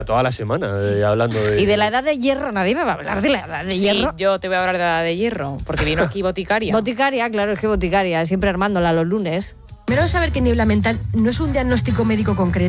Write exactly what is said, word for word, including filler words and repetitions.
Toda la semana eh, hablando de... Y de la edad de hierro, nadie me va a hablar de la edad de Sí, hierro. yo te voy a hablar de la edad de hierro, porque vino aquí Boticaria. Boticaria, claro, es que Boticaria, siempre armándola los lunes. Primero saber que niebla mental no es un diagnóstico médico concreto.